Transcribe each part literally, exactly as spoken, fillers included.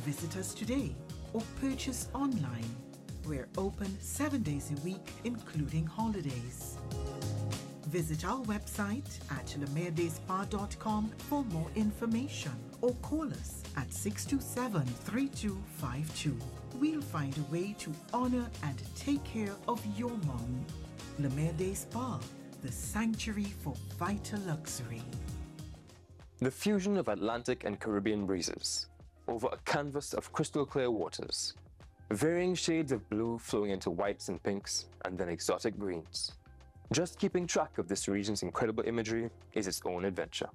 Visit us today or purchase online. We're open seven days a week, including holidays. Visit our website at le maire des spas dot com for more information or call us at six two seven, three two five two. We'll find a way to honor and take care of your mom. Le Maire des Spas, the sanctuary for vital luxury. The fusion of Atlantic and Caribbean breezes over a canvas of crystal clear waters, varying shades of blue flowing into whites and pinks, and then exotic greens. Just keeping track of this region's incredible imagery is its own adventure.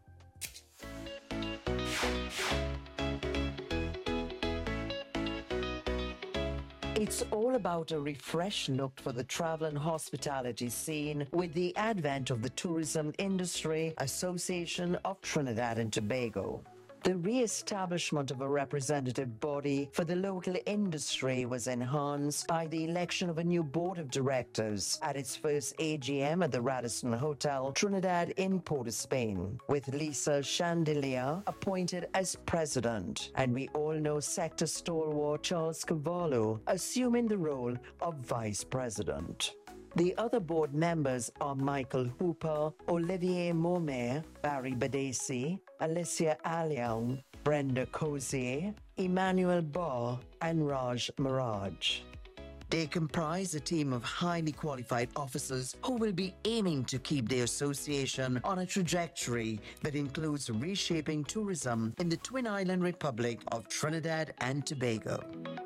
It's all about a refreshed look for the travel and hospitality scene with the advent of the Tourism Industry Association of Trinidad and Tobago. The re-establishment of a representative body for the local industry was enhanced by the election of a new board of directors at its first A G M at the Radisson Hotel, Trinidad in Port of Spain, with Lisa Chandelier appointed as president. And we all know sector stalwart Charles Cavallo assuming the role of vice president. The other board members are Michael Hooper, Olivier Momer, Barry Badesi, Alicia Alion, Brenda Cozier, Emmanuel Barr, and Raj Maraj. They comprise a team of highly qualified officers who will be aiming to keep the association on a trajectory that includes reshaping tourism in the Twin Island Republic of Trinidad and Tobago.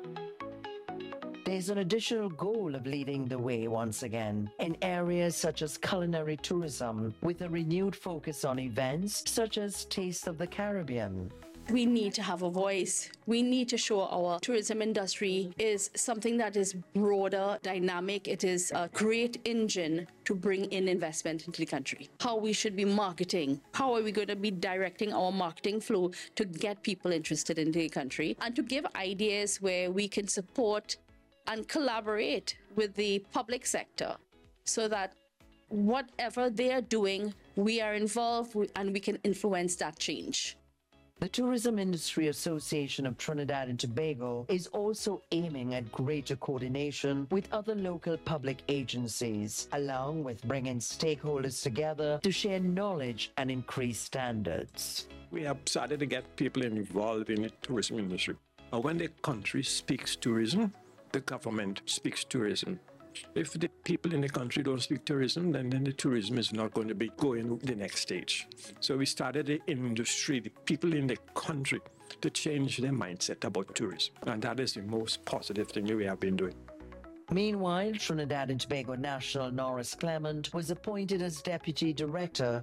There's an additional goal of leading the way once again in areas such as culinary tourism, with a renewed focus on events such as Taste of the Caribbean. We need to have a voice. We need to show our tourism industry is something that is broader, dynamic. It is a great engine to bring in investment into the country. How we should be marketing. How are we going to be directing our marketing flow to get people interested in the country and to give ideas where we can support and collaborate with the public sector so that whatever they are doing, we are involved and we can influence that change. The Tourism Industry Association of Trinidad and Tobago is also aiming at greater coordination with other local public agencies, along with bringing stakeholders together to share knowledge and increase standards. We have started to get people involved in the tourism industry. And when the country speaks tourism, the government speaks tourism. If the people in the country don't speak tourism, then, then the tourism is not going to be going the next stage. So we started the industry, the people in the country, to change their mindset about tourism. And that is the most positive thing we have been doing. Meanwhile, Trinidad and Tobago National Norris Clement was appointed as Deputy Director